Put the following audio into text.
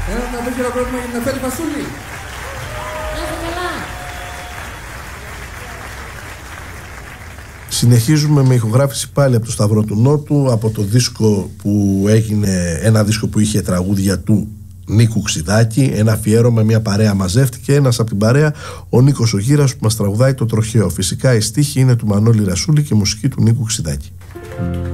Ένα δυνατό χειροκρότημα για την Νεφέλη Φασούλη. Συνεχίζουμε με ηχογράφηση πάλι από το Σταυρό του Νότου, από το δίσκο που έγινε, ένα δίσκο που είχε τραγούδια του Νίκου Ξιδάκη, ένα αφιέρωμα, μια παρέα μαζεύτηκε, ένας από την παρέα, ο Νίκος ο Γύρας, που μας τραγουδάει το Τροχαίο. Φυσικά η στίχη είναι του Μανώλη Ρασούλη και η μουσική του Νίκου Ξιδάκη.